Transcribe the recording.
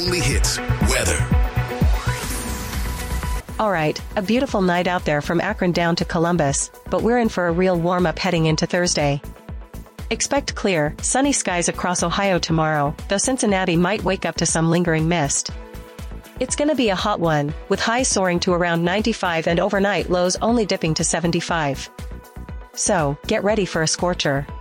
only hits, weather. All right, a beautiful night out there from Akron down to Columbus, but we're in for a real warm-up heading into Thursday. Expect clear, sunny skies across Ohio tomorrow, though Cincinnati might wake up to some lingering mist. It's gonna be a hot one, with highs soaring to around 95 and overnight lows only dipping to 75. So, get ready for a scorcher.